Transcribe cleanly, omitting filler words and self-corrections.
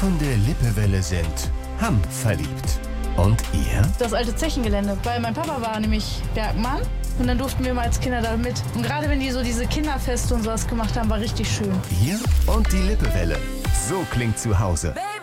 von der Lippewelle sind verliebt. Und ihr? Das alte Zechengelände, weil mein Papa war nämlich Bergmann und dann durften wir mal als Kinder da mit. Und gerade wenn die so diese Kinderfeste und sowas gemacht haben, war richtig schön. Ihr und die Lippewelle. So klingt zu Hause.